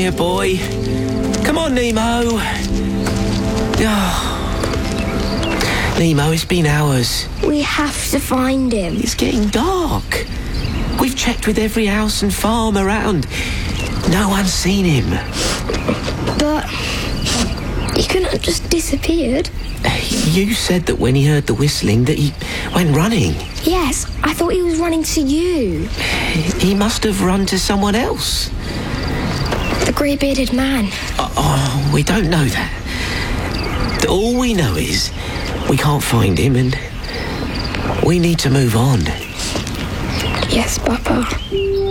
here, boy. Come on, Nemo. Nemo, it's been hours. We have to find him. It's getting dark. We've checked with every house and farm around. No one's seen him. But he couldn't have just disappeared. You said that when he heard the whistling that he went running. Yes, I thought he was running to you. He must have run to someone else. The grey-bearded man. Oh, we don't know that. All we know is we can't find him and we need to move on. Yes, Papa.